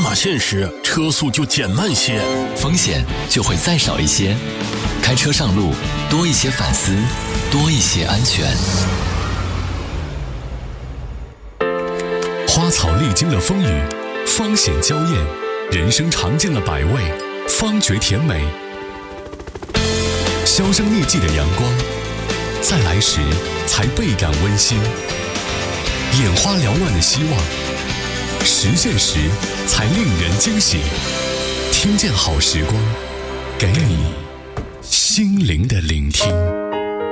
马线时，车速就减慢些， 风险就会再少一些。开车上路，多一些反思，多一些安全。 花草历经了风雨，方显娇艳；人生尝尽了百味，方觉甜美。销声匿迹的阳光，再来时才倍感温馨。眼花缭乱的希望，实现时才令人惊喜。听见好时光，给你心灵的聆听。